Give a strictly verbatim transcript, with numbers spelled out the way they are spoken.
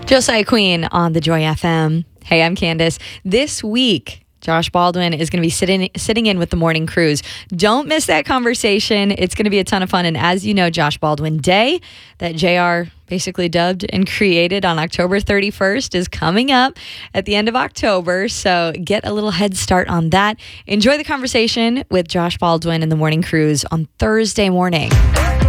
Josiah Queen on the Joy F M. Hey, I'm Candace. This week, Josh Baldwin is going to be sitting sitting in with the Morning Cruise. Don't miss that conversation. It's going to be a ton of fun. And as you know, Josh Baldwin Day, that J R basically dubbed and created on October thirty-first, is coming up at the end of October. So get a little head start on that. Enjoy the conversation with Josh Baldwin and the Morning Cruise on Thursday morning.